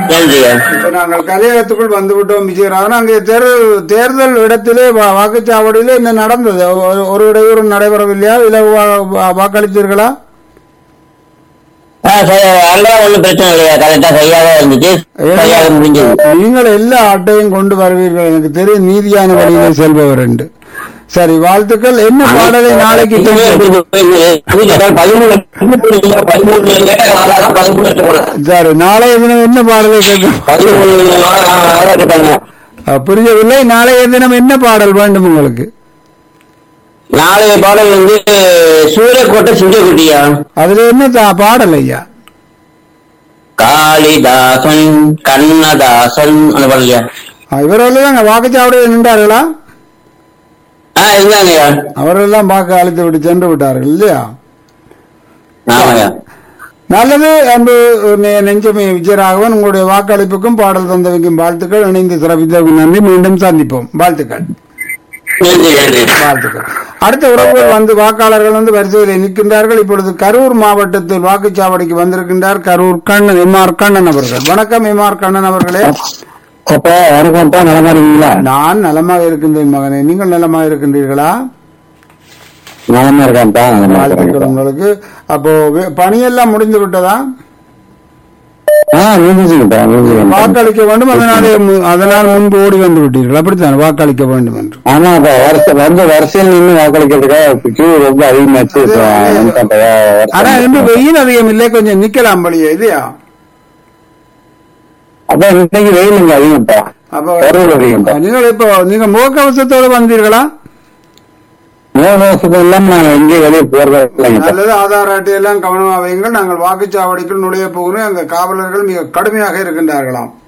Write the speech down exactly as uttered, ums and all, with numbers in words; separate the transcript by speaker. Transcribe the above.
Speaker 1: இப்ப நாங்கள் கலையகத்துக்குள் வந்துவிட்டோம் விஜயராகவன். அங்கே தேர்தல் தேர்தல் இடத்திலே வாக்குச்சாவடியிலே என்ன நடந்தது? ஒரு இடையூறு நடைபெறவில்லையா? இல்ல வாக்களித்தீர்களா?
Speaker 2: ஒன்றும் பிரச்சனை இல்லையா, கரெக்டா சரியாக இருந்துச்சு, சரியாக முடிஞ்சது.
Speaker 1: நீங்கள் எல்லா அட்டையும் கொண்டு வருவீர்கள், எனக்கு தெரியும் நீதியான வழியில செல்பவர் என்று. சரி, வாழ்த்துக்கள். என்ன பாடலை நாளைக்கு? சரி, நாளைய தினம் என்ன பாடலை கேட்க புரியவில்லை. நாளைய தினம் என்ன பாடல் வேண்டும் உங்களுக்கு?
Speaker 2: நாளைய பாடல் வந்து சூரியக்கோட்டை சிங்கக்குட்டியா.
Speaker 1: அதுல என்ன பாடல் ஐயா?
Speaker 2: காளிதாசன் கண்ணதாசன் அந்த பாடலையா?
Speaker 1: இவரெல்லாம் வாக்குச்சாவடியில் நின்றார்களா?
Speaker 2: இருந்தாங்கய்யா.
Speaker 1: அவரெல்லாம் வாக்கு அழைத்து விட்டு சென்று விட்டார்கள் இல்லையா? நல்லது. அன்பு நெஞ்சமே விஜயராகவன், உங்களுடைய வாக்களிப்புக்கும் பாடல் தந்தவைக்கும் வாழ்த்துக்கள். இணைந்து சிறப்பித்தவர்கள் நன்றி. மீண்டும் சந்திப்போம். வாழ்த்துக்கள். வாழ்த்துக்கள். அடுத்த உறவுகள் வந்து வாக்காளர்கள் வந்து வரிசையில் நிற்கின்றார்கள். இப்பொழுது கரூர் மாவட்டத்தில் வாக்குச்சாவடிக்கு வந்திருக்கின்றார் கரூர் கண்ணன், எம் ஆர் கண்ணன் அவர்கள். வணக்கம் எம் ஆர் கண்ணன் அவர்களே.
Speaker 2: நலமா இருக்கீங்களா?
Speaker 1: நான் நலமாக இருக்கின்றேன் மகனே, நீங்கள் நலமாக இருக்கின்றீர்களா?
Speaker 2: நலமா இருக்கான்ப்பா.
Speaker 1: வாழ்த்துக்கள் உங்களுக்கு. அப்போ பணியெல்லாம் முடிந்து விட்டதா? வாக்களிக்க வேண்டும், அதனாலே அதனால் முன்பு ஓடி வந்து விட்டீர்கள், அப்படித்தான்? வாக்களிக்க வேண்டும் என்று.
Speaker 2: ஆமா, வந்து வரிசையில் நின்று வாக்களிக்கிறதுக்காக ரொம்ப அதிகமாச்சு.
Speaker 1: ஆனா இன்று வெயில் அதிகம் இல்லை, கொஞ்சம் நிக்கலாம் வழியே இல்லையா?
Speaker 2: அதான் இன்னைக்கு வெயில் இங்க அதிகம்ப்பா.
Speaker 1: அப்போ நீங்கள் இப்போ நீங்க முகக்கவசத்தோடு வந்தீர்களா?
Speaker 2: முகக்கவசம் எல்லாம் நாங்க எங்கே வெளியே போறது இல்லைங்க.
Speaker 1: நல்லது. ஆதார் அட்டையெல்லாம் கவனமாக வையுங்கள். நாங்கள் வாக்குச்சாவடிக்குள் நுழைய போகிறோம். அங்க காவலர்கள் மிக கடுமையாக இருக்கின்றார்களாம்.